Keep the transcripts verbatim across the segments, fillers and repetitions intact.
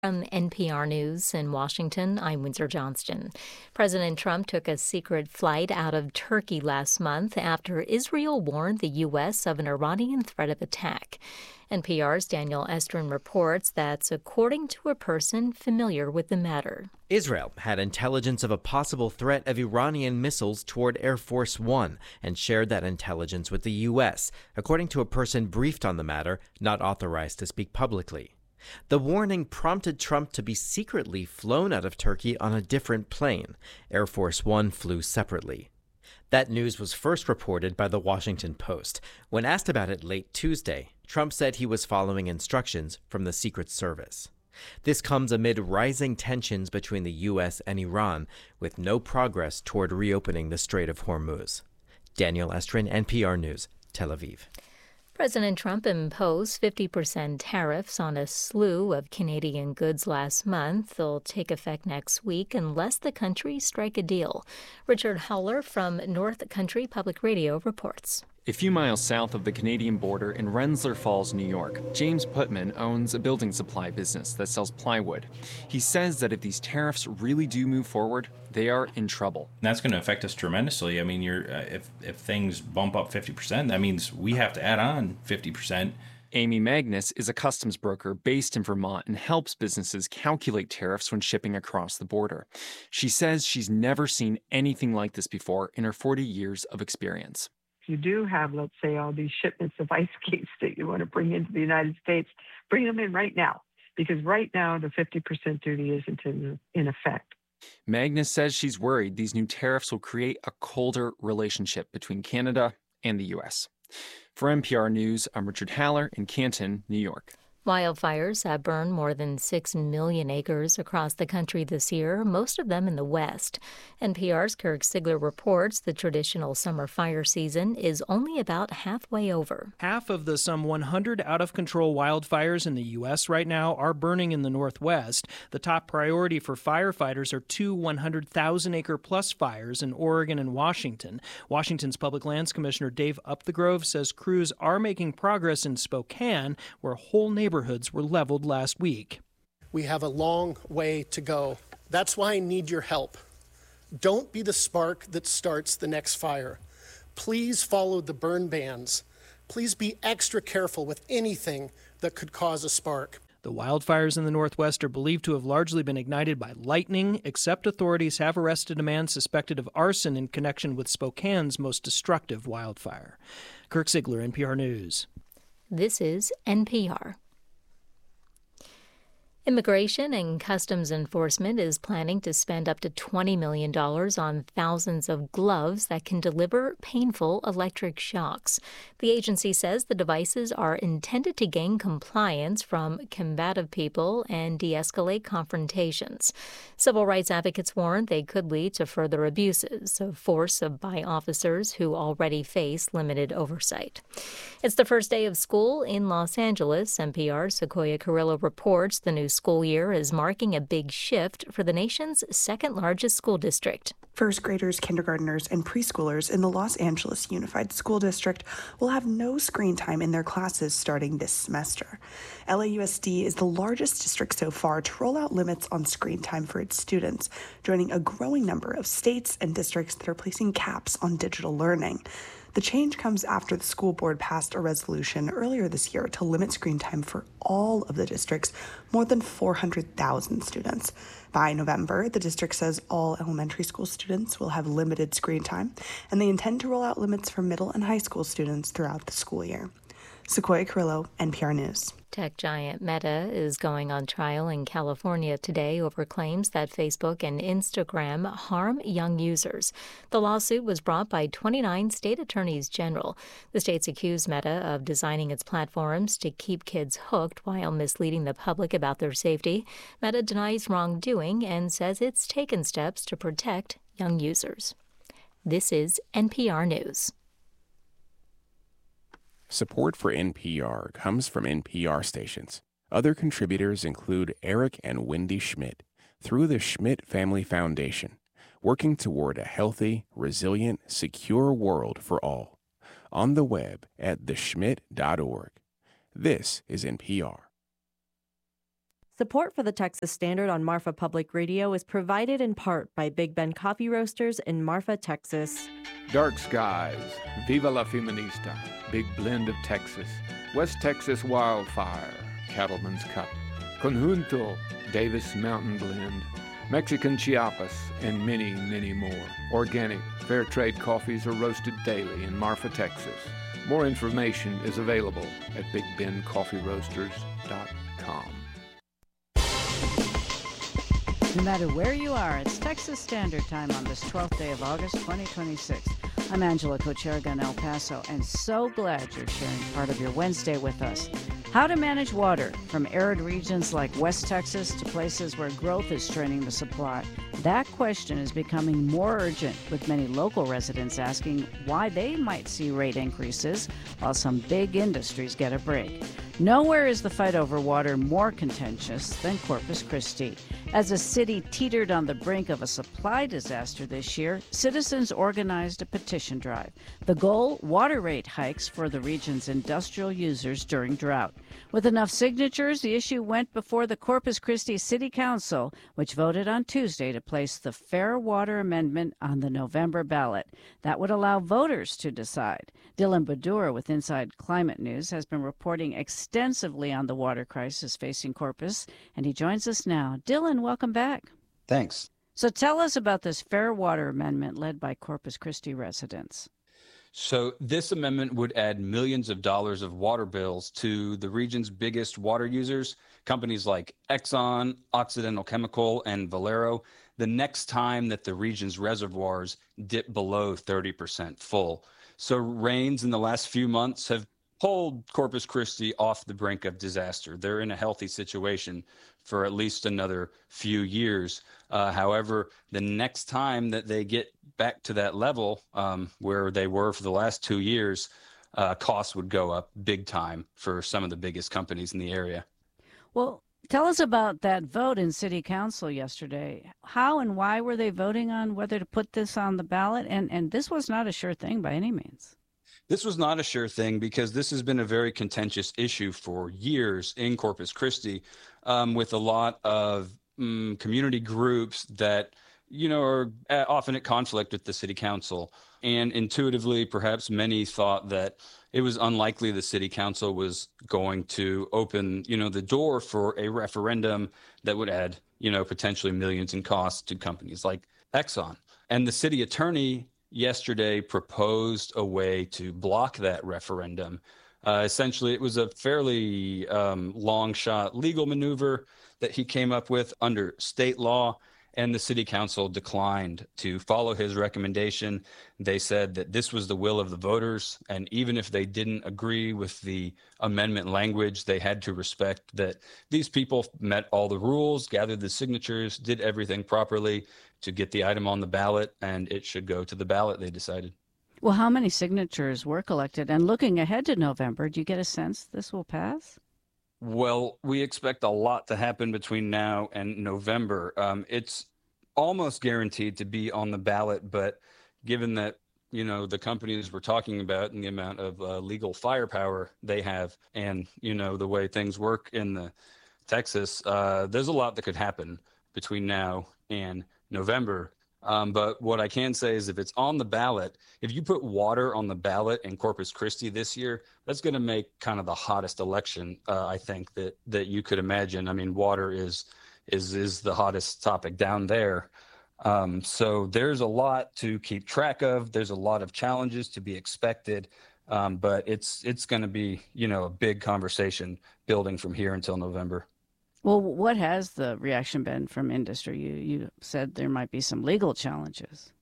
From N P R News in Washington, I'm Windsor Johnston. President Trump took a secret flight out of Turkey last month after Israel warned the U S of an Iranian threat of attack. N P R's Daniel Estrin reports that's according to a person familiar with the matter. Israel had intelligence of a possible threat of Iranian missiles toward Air Force One and shared that intelligence with the U S, according to a person briefed on the matter, not authorized to speak publicly. The warning prompted Trump to be secretly flown out of Turkey on a different plane. Air Force One flew separately. That news was first reported by the Washington Post. When asked about it late Tuesday, Trump said he was following instructions from the Secret Service. This comes amid rising tensions between the U S and Iran, with no progress toward reopening the Strait of Hormuz. Daniel Estrin, N P R News, Tel Aviv. President Trump imposed fifty percent tariffs on a slew of Canadian goods last month. They'll take effect next week unless the country strike a deal. Richard Howler from North Country Public Radio reports. A few miles south of the Canadian border in Rensselaer Falls, New York, James Putman owns a building supply business that sells plywood. He says that if these tariffs really do move forward, they are in trouble. That's going to affect us tremendously. I mean, you're uh, if if things bump up fifty percent, that means we have to add on fifty percent. Amy Magnus is a customs broker based in Vermont and helps businesses calculate tariffs when shipping across the border. She says she's never seen anything like this before in her forty years of experience. If you do have, let's say, all these shipments of ice skates that you want to bring into the United States, bring them in right now, because right now the fifty percent duty isn't in, in effect. Magnus says she's worried these new tariffs will create a colder relationship between Canada and the U S. For N P R News, I'm Richard Haller in Canton, New York. Wildfires have burned more than six million acres across the country this year, most of them in the West. N P R's Kirk Sigler reports the traditional summer fire season is only about halfway over. Half of the some one hundred out-of-control wildfires in the U S right now are burning in the Northwest. The top priority for firefighters are two one hundred thousand acre plus fires in Oregon and Washington. Washington's Public Lands Commissioner Dave Upthegrove says crews are making progress in Spokane, where whole neighborhoods neighborhoods were leveled last week. We have a long way to go. That's why I need your help. Don't be the spark that starts the next fire. Please follow the burn bans. Please be extra careful with anything that could cause a spark. The wildfires in the Northwest are believed to have largely been ignited by lightning, except authorities have arrested a man suspected of arson in connection with Spokane's most destructive wildfire. Kirk Sigler, N P R News. This is N P R. Immigration and Customs Enforcement is planning to spend up to twenty million dollars on thousands of gloves that can deliver painful electric shocks. The agency says the devices are intended to gain compliance from combative people and de-escalate confrontations. Civil rights advocates warn they could lead to further abuses of force by officers who already face limited oversight. It's the first day of school in Los Angeles. N P R's Sequoia Carrillo reports the new school year is marking a big shift for the nation's second largest school district. First graders, kindergartners, and preschoolers in the Los Angeles Unified School District will have no screen time in their classes starting this semester. L A U S D is the largest district so far to roll out limits on screen time for its students, joining a growing number of states and districts that are placing caps on digital learning. The change comes after the school board passed a resolution earlier this year to limit screen time for all of the district's more than four hundred thousand students. By November, the district says all elementary school students will have limited screen time, and they intend to roll out limits for middle and high school students throughout the school year. Sequoia Carrillo, N P R News. Tech giant Meta is going on trial in California today over claims that Facebook and Instagram harm young users. The lawsuit was brought by twenty-nine state attorneys general. The states accuse Meta of designing its platforms to keep kids hooked while misleading the public about their safety. Meta denies wrongdoing and says it's taken steps to protect young users. This is N P R News. Support for N P R comes from N P R stations. Other contributors include Eric and Wendy Schmidt through the Schmidt Family Foundation, working toward a healthy, resilient, secure world for all. On the web at the schmidt dot org. This is N P R. Support for the Texas Standard on Marfa Public Radio is provided in part by Big Ben Coffee Roasters in Marfa, Texas. Dark Skies, Viva la Feminista, Big Blend of Texas, West Texas Wildfire, Cattleman's Cup, Conjunto, Davis Mountain Blend, Mexican Chiapas, and many, many more. Organic, fair trade coffees are roasted daily in Marfa, Texas. More information is available at big ben coffee roasters dot com. No matter where you are, it's Texas Standard Time on this twelfth day of August, twenty twenty-six. I'm Angela Cocheraga in El Paso, and so glad you're sharing part of your Wednesday with us. How to manage water from arid regions like West Texas to places where growth is straining the supply. That question is becoming more urgent, with many local residents asking why they might see rate increases while some big industries get a break. Nowhere is the fight over water more contentious than Corpus Christi. As the city teetered on the brink of a supply disaster this year, citizens organized a petition drive. The goal, water rate hikes for the region's industrial users during drought. With enough signatures, the issue went before the Corpus Christi City Council, which voted on Tuesday to place the Fair Water Amendment on the November ballot. That would allow voters to decide. Dylan Badura with Inside Climate News has been reporting extensively on the water crisis facing Corpus, and he joins us now. Dylan, welcome back. Thanks. So tell us about this Fair Water Amendment led by Corpus Christi residents. So this amendment would add millions of dollars of water bills to the region's biggest water users, companies like Exxon, Occidental Chemical, and Valero, the next time that the region's reservoirs dip below thirty percent full. So rains in the last few months have pulled Corpus Christi off the brink of disaster. They're in a healthy situation for at least another few years. Uh, however, the next time that they get back to that level um, where they were for the last two years, uh, costs would go up big time for some of the biggest companies in the area. Well, tell us about that vote in City Council yesterday. How and why were they voting on whether to put this on the ballot? And, and this was not a sure thing by any means. This was not a sure thing because this has been a very contentious issue for years in Corpus Christi, um, with a lot of um, community groups that, you know, are often at conflict with the city council. And intuitively, perhaps many thought that it was unlikely the city council was going to open, you know, the door for a referendum that would add, you know, potentially millions in costs to companies like Exxon. And the city attorney yesterday proposed a way to block that referendum. Uh, essentially, it was a fairly um, long shot legal maneuver that he came up with under state law, and the city council declined to follow his recommendation. They said that this was the will of the voters, and even if they didn't agree with the amendment language, they had to respect that these people met all the rules, gathered the signatures, did everything properly to get the item on the ballot, and it should go to the ballot, they decided. Well, how many signatures were collected? And looking ahead to November, do you get a sense this will pass? Well, we expect a lot to happen between now and November. Um, it's almost guaranteed to be on the ballot, but given that, you know, the companies we're talking about and the amount of uh, legal firepower they have and, you know, the way things work in the Texas, uh, there's a lot that could happen between now and November. Um, but what I can say is if it's on the ballot, if you put water on the ballot in Corpus Christi this year, that's going to make kind of the hottest election, uh, I think, that that you could imagine. I mean, water is is is the hottest topic down there. Um, so there's a lot to keep track of. There's a lot of challenges to be expected. Um, but it's it's going to be, you know, a big conversation building from here until November. Well, what has the reaction been from industry? You you said there might be some legal challenges.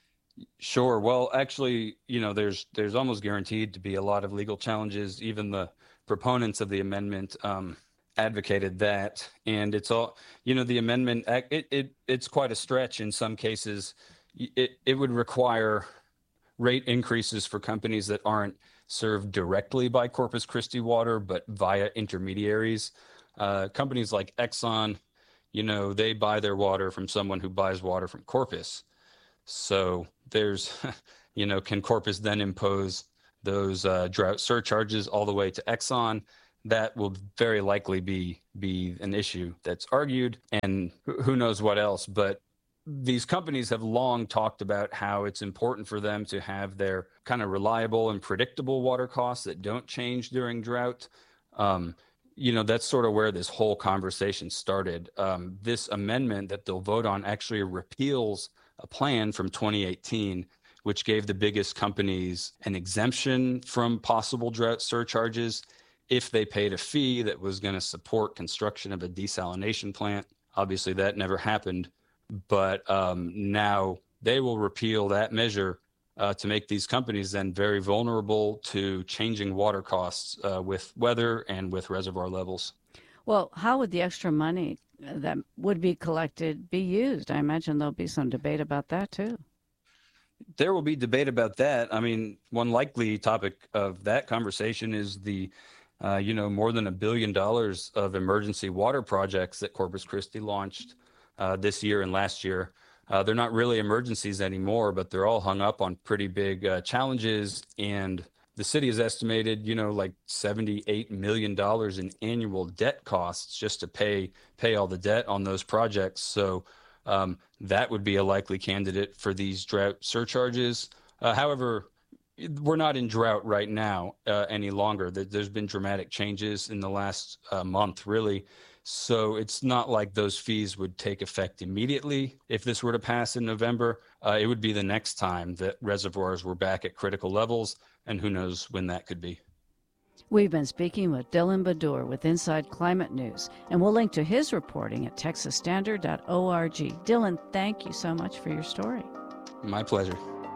Sure. Well, actually, you know, there's there's almost guaranteed to be a lot of legal challenges. Even the proponents of the amendment um, advocated that, and it's all, you know, the amendment, it, it it's quite a stretch in some cases. It it would require rate increases for companies that aren't served directly by Corpus Christi Water, but via intermediaries. Uh, companies like Exxon, you know, they buy their water from someone who buys water from Corpus. So there's, you know, can Corpus then impose those uh, drought surcharges all the way to Exxon? that will very likely be be an issue that's argued, and who knows what else. But these companies have long talked about how it's important for them to have their kind of reliable and predictable water costs that don't change during drought. Um, you know, that's sort of where this whole conversation started. Um, this amendment that they'll vote on actually repeals a plan from twenty eighteen, which gave the biggest companies an exemption from possible drought surcharges if they paid a fee that was going to support construction of a desalination plant. Obviously, that never happened, but um, now they will repeal that measure uh, to make these companies then very vulnerable to changing water costs uh, with weather and with reservoir levels. Well, how would the extra money that would be collected be used? I imagine there'll be some debate about that, too. There will be debate about that. I mean, one likely topic of that conversation is the, uh, you know, more than a billion dollars of emergency water projects that Corpus Christi launched uh, this year and last year. Uh, they're not really emergencies anymore, but they're all hung up on pretty big uh, challenges. And the city has estimated, you know, like seventy-eight million dollars in annual debt costs just to pay pay all the debt on those projects. So um, that would be a likely candidate for these drought surcharges. Uh, however, we're not in drought right now uh, any longer. There's been dramatic changes in the last uh, month, really. So it's not like those fees would take effect immediately. If this were to pass in November, uh, it would be the next time that reservoirs were back at critical levels, and who knows when that could be. We've been speaking with Dylan Badur with Inside Climate News, and we'll link to his reporting at texas standard dot org. Dylan, thank you so much for your story. My pleasure.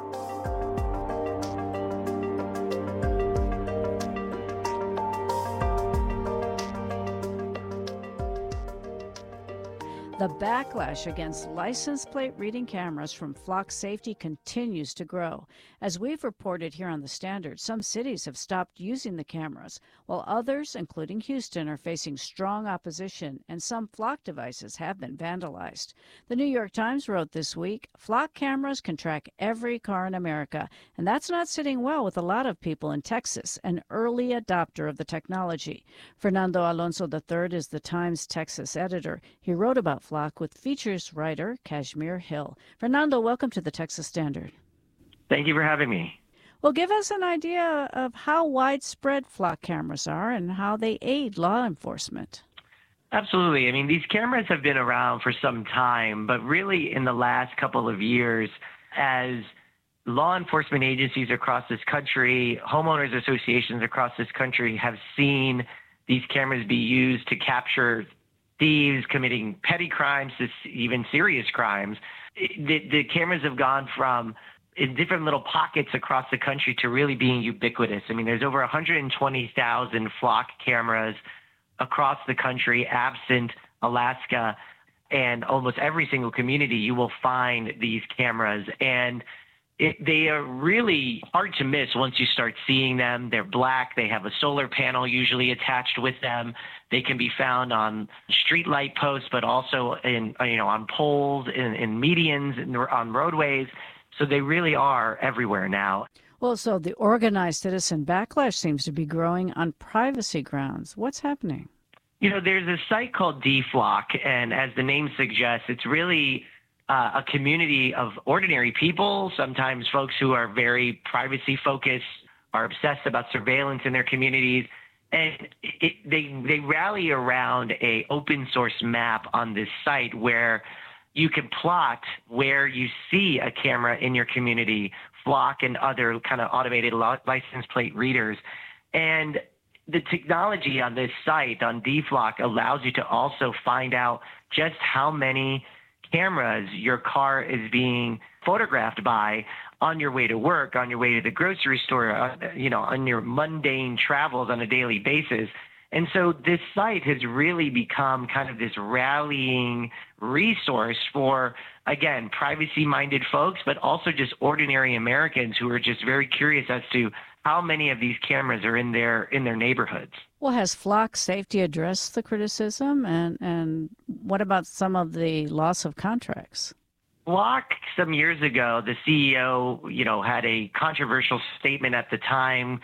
The backlash against license plate reading cameras from Flock Safety continues to grow. As we've reported here on The Standard, some cities have stopped using the cameras, while others, including Houston, are facing strong opposition, and some Flock devices have been vandalized. The New York Times wrote this week, Flock cameras can track every car in America, and that's not sitting well with a lot of people in Texas, an early adopter of the technology. Fernando Alonso the third is the Times Texas editor. He wrote about Flock with features writer Kashmir Hill. Fernando, welcome to the Texas Standard. Thank you for having me. Well, give us an idea of how widespread Flock cameras are and how they aid law enforcement. Absolutely. I mean, these cameras have been around for some time, but really in the last couple of years, as law enforcement agencies across this country, homeowners associations across this country have seen these cameras be used to capture thieves committing petty crimes to even serious crimes. The, the cameras have gone from in different little pockets across the country to really being ubiquitous. I mean, there's over one hundred twenty thousand Flock cameras across the country, absent Alaska, and almost every single community you will find these cameras. And it, they are really hard to miss once you start seeing them. They're black. They have a solar panel usually attached with them. They can be found on street light posts, but also in, you know, on poles, in, in medians, in, on roadways. So they really are everywhere now. Well, so the organized citizen backlash seems to be growing on privacy grounds. What's happening? You know, there's a site called D Flock, and as the name suggests, it's really uh, a community of ordinary people, sometimes folks who are very privacy focused, are obsessed about surveillance in their communities. And it, they they rally around a open source map on this site where you can plot where you see a camera in your community, Flock and other kind of automated license plate readers. And the technology on this site, on D Flock, allows you to also find out just how many cameras your car is being photographed by on your way to work, on your way to the grocery store, uh, you know, on your mundane travels on a daily basis. And so this site has really become kind of this rallying resource for, again, privacy-minded folks, but also just ordinary Americans who are just very curious as to how many of these cameras are in their in their neighborhoods. Well, has Flock Safety addressed the criticism, and, and what about some of the loss of contracts? Flock, some years ago, the C E O, you know, had a controversial statement at the time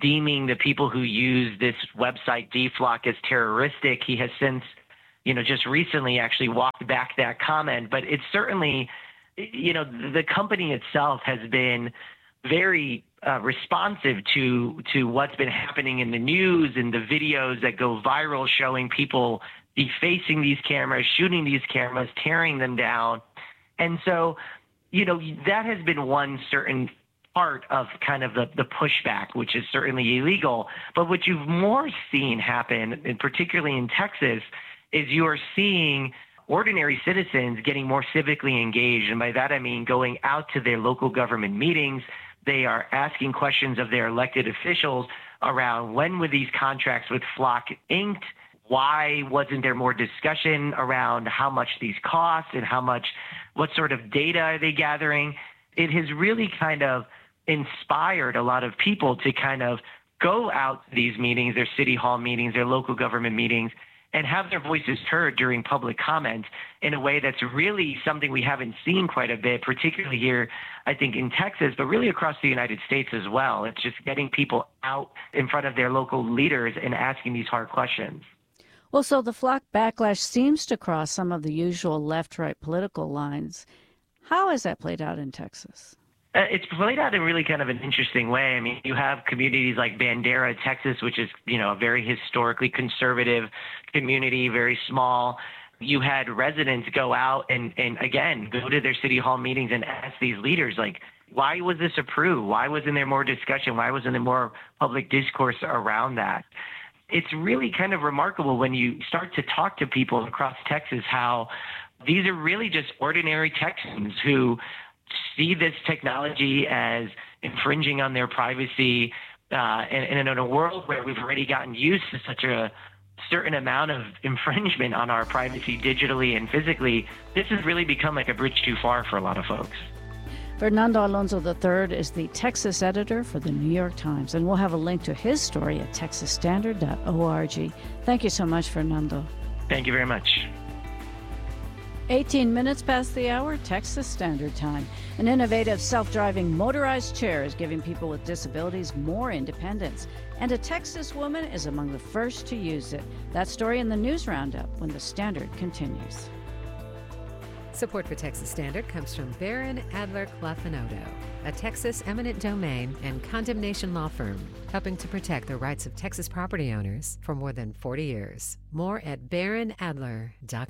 deeming the people who use this website D Flock as terroristic. He has since, you know, just recently actually walked back that comment. But it's certainly, you know, the company itself has been very uh, responsive to to what's been happening in the news and the videos that go viral showing people defacing these cameras, shooting these cameras, tearing them down. And so, you know, that has been one certain part of kind of the, the pushback, which is certainly illegal. But what you've more seen happen, and particularly in Texas, is you are seeing ordinary citizens getting more civically engaged. And by that, I mean going out to their local government meetings. They are asking questions of their elected officials around when were these contracts with Flock inked? Why wasn't there more discussion around how much these cost and how much, what sort of data are they gathering? It has really kind of inspired a lot of people to kind of go out to these meetings, their city hall meetings, their local government meetings, and have their voices heard during public comment in a way that's really something we haven't seen quite a bit, particularly here, I think, in Texas, but really across the United States as well. It's just getting people out in front of their local leaders and asking these hard questions. Well, so the Flock backlash seems to cross some of the usual left-right political lines. How has that played out in Texas? Uh, it's played out in really kind of an interesting way. I mean, you have communities like Bandera, Texas, which is, you know, a very historically conservative community, very small. You had residents go out and, and again, go to their city hall meetings and ask these leaders, like, why was this approved? Why wasn't there more discussion? Why wasn't there more public discourse around that? It's really kind of remarkable when you start to talk to people across Texas how these are really just ordinary Texans who see this technology as infringing on their privacy. Uh, and, and in a world where we've already gotten used to such a certain amount of infringement on our privacy digitally and physically, this has really become like a bridge too far for a lot of folks. Fernando Alonso the third is the Texas editor for the New York Times, and we'll have a link to his story at texas standard dot org. Thank you so much, Fernando. Thank you very much. eighteen minutes past the hour, Texas Standard Time. An innovative self-driving motorized chair is giving people with disabilities more independence, and a Texas woman is among the first to use it. That story in the News Roundup when the Standard continues. Support for Texas Standard comes from Barron, Adler, Clough and Odo, a Texas eminent domain and condemnation law firm, helping to protect the rights of Texas property owners for more than forty years. More at barron adler dot com.